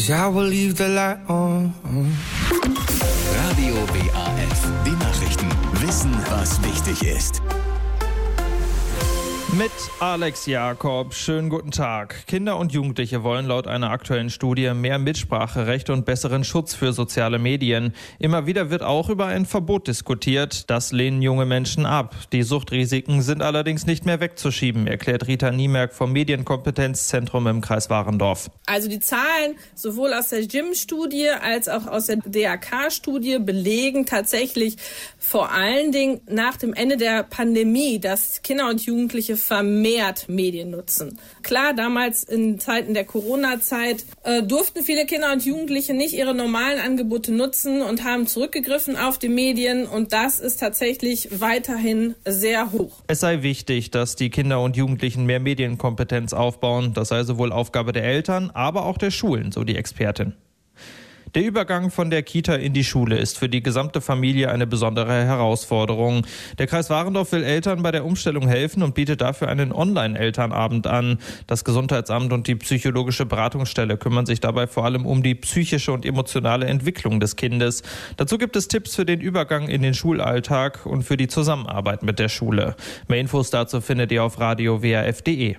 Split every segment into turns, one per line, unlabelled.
'cause I will leave the light on.
Radio WAF, die Nachrichten. Wissen, was wichtig ist.
Mit Alex Jakob, schönen guten Tag. Kinder und Jugendliche wollen laut einer aktuellen Studie mehr Mitspracherecht und besseren Schutz für soziale Medien. Immer wieder wird auch über ein Verbot diskutiert. Das lehnen junge Menschen ab. Die Suchtrisiken sind allerdings nicht mehr wegzuschieben, erklärt Rita Niemerk vom Medienkompetenzzentrum im Kreis Warendorf.
Also die Zahlen sowohl aus der JIM-Studie als auch aus der DRK-Studie belegen tatsächlich vor allen Dingen nach dem Ende der Pandemie, dass Kinder und Jugendliche vermehrt Medien nutzen. Klar, damals in Zeiten der Corona-Zeit durften viele Kinder und Jugendliche nicht ihre normalen Angebote nutzen und haben zurückgegriffen auf die Medien, und das ist tatsächlich weiterhin sehr hoch.
Es sei wichtig, dass die Kinder und Jugendlichen mehr Medienkompetenz aufbauen. Das sei sowohl Aufgabe der Eltern, aber auch der Schulen, so die Expertin. Der Übergang von der Kita in die Schule ist für die gesamte Familie eine besondere Herausforderung. Der Kreis Warendorf will Eltern bei der Umstellung helfen und bietet dafür einen Online-Elternabend an. Das Gesundheitsamt und die psychologische Beratungsstelle kümmern sich dabei vor allem um die psychische und emotionale Entwicklung des Kindes. Dazu gibt es Tipps für den Übergang in den Schulalltag und für die Zusammenarbeit mit der Schule. Mehr Infos dazu findet ihr auf radio.waf.de.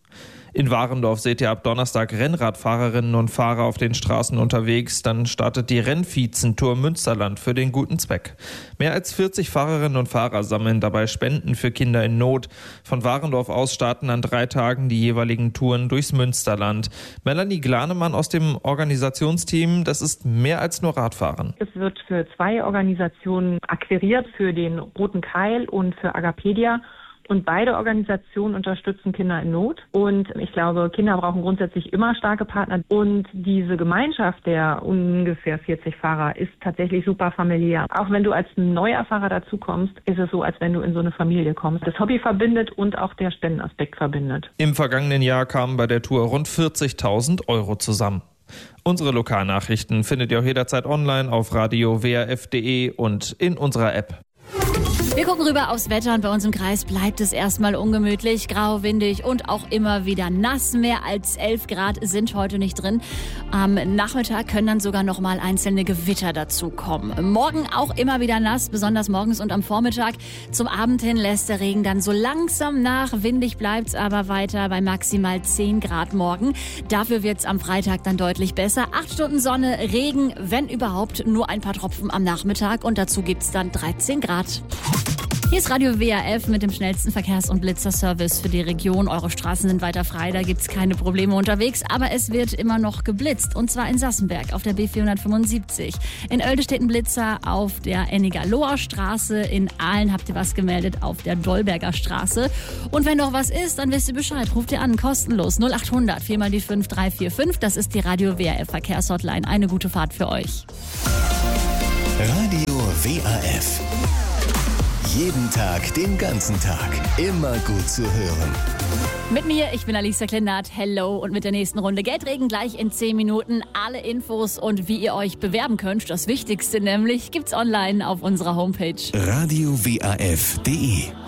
In Warendorf seht ihr ab Donnerstag Rennradfahrerinnen und Fahrer auf den Straßen unterwegs. Dann startet die Rennvizen-Tour Münsterland für den guten Zweck. Mehr als 40 Fahrerinnen und Fahrer sammeln dabei Spenden für Kinder in Not. Von Warendorf aus starten an 3 Tagen die jeweiligen Touren durchs Münsterland. Melanie Glanemann aus dem Organisationsteam, das ist mehr als nur Radfahren.
Es wird für 2 Organisationen akquiriert, für den Roten Keil und für Agapedia. Und beide Organisationen unterstützen Kinder in Not. Und ich glaube, Kinder brauchen grundsätzlich immer starke Partner. Und diese Gemeinschaft der ungefähr 40 Fahrer ist tatsächlich super familiär. Auch wenn du als neuer Fahrer dazukommst, ist es so, als wenn du in so eine Familie kommst. Das Hobby verbindet und auch der Spendenaspekt verbindet.
Im vergangenen Jahr kamen bei der Tour rund 40.000 Euro zusammen. Unsere Lokalnachrichten findet ihr auch jederzeit online auf radio.waf.de und in unserer App.
Wir gucken rüber aufs Wetter, und bei uns im Kreis bleibt es erstmal ungemütlich, grau, windig und auch immer wieder nass. Mehr als 11 Grad sind heute nicht drin. Am Nachmittag können dann sogar noch mal einzelne Gewitter dazukommen. Morgen auch immer wieder nass, besonders morgens und am Vormittag. Zum Abend hin lässt der Regen dann so langsam nach. Windig bleibt es aber weiter bei maximal 10 Grad morgen. Dafür wird es am Freitag dann deutlich besser. 8 Stunden Sonne, Regen, wenn überhaupt nur ein paar Tropfen am Nachmittag, und dazu gibt es dann 13 Grad. Hier ist Radio WAF mit dem schnellsten Verkehrs- und Blitzerservice für die Region. Eure Straßen sind weiter frei, da gibt's keine Probleme unterwegs. Aber es wird immer noch geblitzt, und zwar in Sassenberg auf der B475. In Oelde steht ein Blitzer auf der Enniger-Loher Straße. In Aalen habt ihr was gemeldet auf der Dolberger Straße. Und wenn noch was ist, dann wisst ihr Bescheid. Ruft ihr an, kostenlos 0800 4 mal die 5345. Das ist die Radio WAF Verkehrshotline. Eine gute Fahrt für euch.
Radio WAF. Jeden Tag, den ganzen Tag. Immer gut zu hören.
Mit mir, ich bin Alicia Klindert. Hello. Und mit der nächsten Runde Geldregen gleich in 10 Minuten. Alle Infos und wie ihr euch bewerben könnt, das Wichtigste nämlich, gibt's online auf unserer Homepage.
Radio WAF.de